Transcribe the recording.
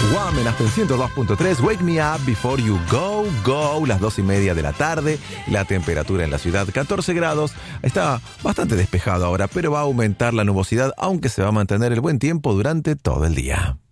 Wham en Aspen 102.3, Wake Me Up Before You Go, Go, las 2:30 de la tarde. La temperatura en la ciudad, 14 grados. Está bastante despejado ahora, pero va a aumentar la nubosidad, aunque se va a mantener el buen tiempo durante todo el día.